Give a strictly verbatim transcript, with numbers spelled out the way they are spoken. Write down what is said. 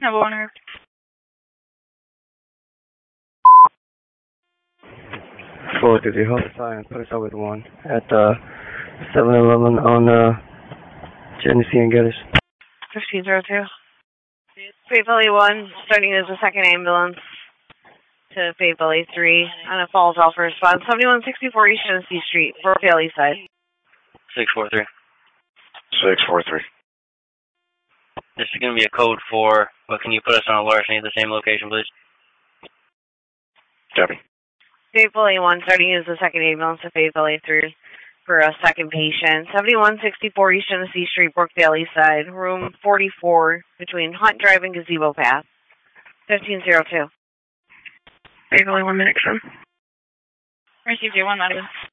Number one room. four fifty, hold the sign, put us up with one at uh, seven eleven on uh, Genesee and Geddes. fifteen oh two. Fayetteville one, starting as a second ambulance to Fayetteville three on a Falls Alpha response. seventy-one sixty-four East Genesee Street, Brookdale East Side. six four three. six four three. This is going to be a code four, but can you put us on a larceny at the same location, please? Copy. Fayetteville one, starting as the second ambulance to Fayetteville three for a second patient. seventy-one sixty-four East Genesee Street, Brookdale East Side, room forty-four, between Hunt Drive and Gazebo Path. fifteen oh two. Fayetteville one, minute, son. Received you one, London.